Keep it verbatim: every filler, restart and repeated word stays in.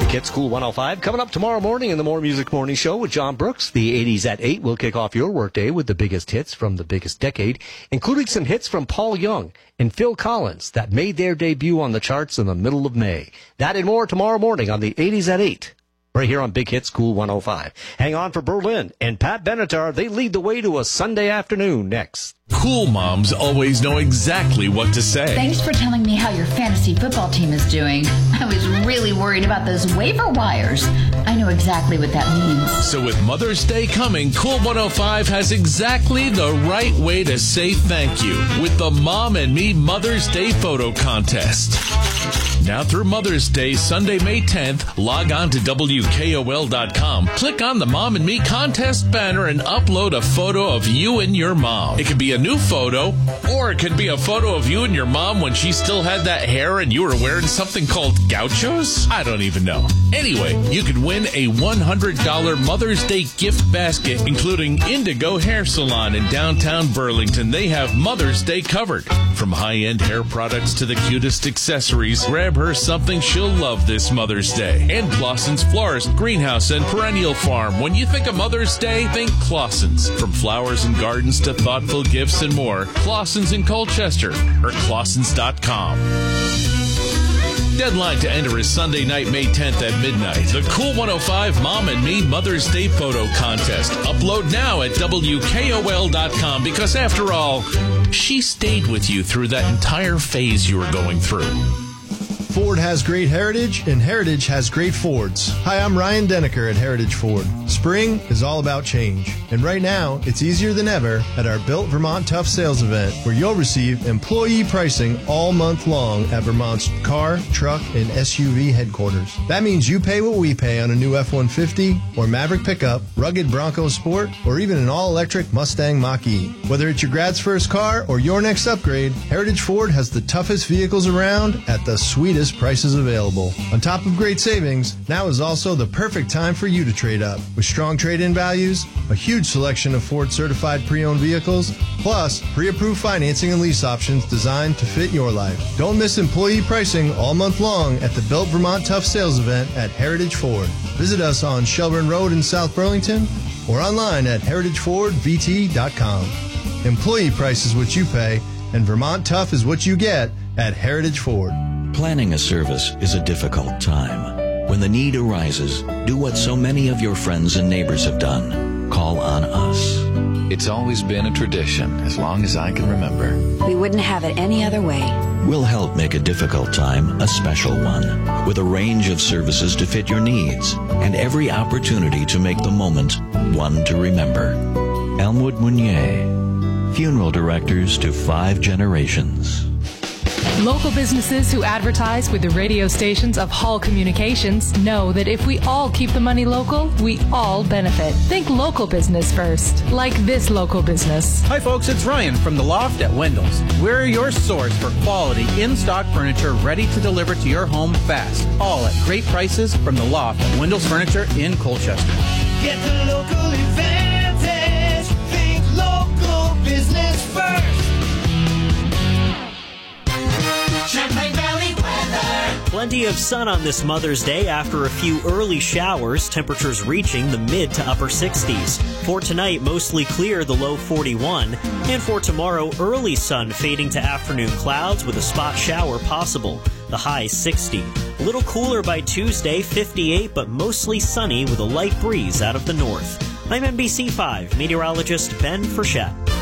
Big Hits Cool one oh five. Coming up tomorrow morning in the More Music Morning Show with John Brooks. The eighties at eight will kick off your workday with the biggest hits from the biggest decade, including some hits from Paul Young and Phil Collins that made their debut on the charts in the middle of May. That and more tomorrow morning on the eighties at eight. Right here on Big Hits Cool one oh five. Hang on for Berlin and Pat Benatar. They lead the way to a Sunday afternoon next. Cool moms always know exactly what to say. Thanks for telling me how your fantasy football team is doing. I was really worried about those waiver wires. I know exactly what that means. So with Mother's Day coming, Cool one oh five has exactly the right way to say thank you with the Mom and Me Mother's Day Photo Contest. Now through Mother's Day, Sunday, May tenth, log on to W K O L dot com, click on the Mom and Me Contest banner, and upload a photo of you and your mom. It could be a new photo, or it could be a photo of you and your mom when she still had that hair and you were wearing something called gauchos? I don't even know. Anyway, you could win a one hundred dollars Mother's Day gift basket, including Indigo Hair Salon in downtown Burlington. They have Mother's Day covered. From high-end hair products to the cutest accessories, grab her something she'll love this Mother's Day. And Clausen's Florist, Greenhouse, and Perennial Farm. When you think of Mother's Day, think Clausen's. From flowers and gardens to thoughtful gifts and more, Clausen's in Colchester or Clausen's dot com. Deadline to enter is Sunday night, May tenth at midnight. The Cool one oh five Mom and Me Mother's Day Photo Contest. Upload now at W K O L dot com because, after all, she stayed with you through that entire phase you were going through. Ford has great heritage, and heritage has great Fords. Hi, I'm Ryan Denneker at Heritage Ford. Spring is all about change, and right now, it's easier than ever at our Built Vermont Tough Sales event, where you'll receive employee pricing all month long at Vermont's car, truck, and S U V headquarters. That means you pay what we pay on a new F one fifty or Maverick pickup, rugged Bronco Sport, or even an all-electric Mustang Mach-E. Whether it's your grad's first car or your next upgrade, Heritage Ford has the toughest vehicles around at the sweetest prices available. On top of great savings, now is also the perfect time for you to trade up. With strong trade-in values, a huge selection of Ford certified pre-owned vehicles, plus pre-approved financing and lease options designed to fit your life. Don't miss employee pricing all month long at the Built Vermont Tough Sales event at Heritage Ford. Visit us on Shelburne Road in South Burlington or online at heritage ford v t dot com. Employee price is what you pay, and Vermont Tough is what you get at Heritage Ford. Planning a service is a difficult time. When the need arises, do what so many of your friends and neighbors have done. Call on us. It's always been a tradition, as long as I can remember. We wouldn't have it any other way. We'll help make a difficult time a special one, with a range of services to fit your needs, and every opportunity to make the moment one to remember. Elmwood Meunier, funeral directors to five generations. Local businesses who advertise with the radio stations of Hall Communications know that if we all keep the money local, we all benefit. Think local business first, like this local business. Hi folks, it's Ryan from The Loft at Wendell's. We're your source for quality in-stock furniture ready to deliver to your home fast. All at great prices from The Loft at Wendell's Furniture in Colchester. Get the local advantage. Think local business first. Champlain Valley weather. Plenty of sun on this Mother's Day after a few early showers, temperatures reaching the mid to upper sixties. For tonight, mostly clear, the low forty-one. And for tomorrow, early sun fading to afternoon clouds with a spot shower possible. The high sixty. A little cooler by Tuesday, fifty-eight, but mostly sunny with a light breeze out of the north. I'm N B C five meteorologist Ben Frechette.